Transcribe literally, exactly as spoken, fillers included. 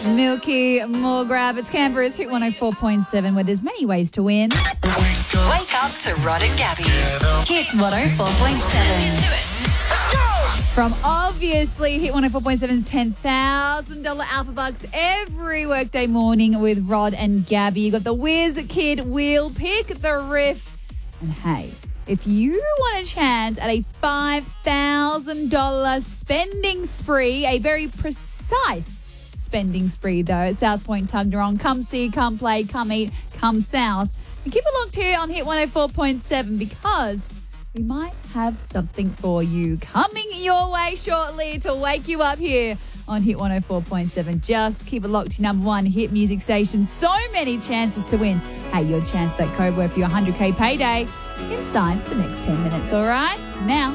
Milky, more grab. It's Canberra's Hit one oh four point seven, where there's many ways to win. Wake up to Rod and Gabby. Hit one oh four point seven. From obviously Hit one oh four point seven's ten thousand dollars Alpha Bucks every workday morning with Rod and Gabby. You got the Whiz Kid wheel, pick the riff. And hey, if you want a chance at a five thousand dollars spending spree, a very precise spending spree though, at South Point Tuggeranong, come see, come play, come eat, come south. And keep it locked here on Hit one oh four point seven because we might have something for you coming your way shortly to wake you up here on Hit one oh four point seven. Just keep it locked to your number one hit music station. So many chances to win. Hey, your chance, that code word for your one hundred K payday inside the next ten minutes, all right? Now,